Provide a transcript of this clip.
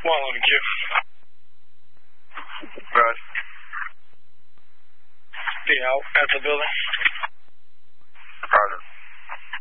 One on the queue. Good. Be out at the building.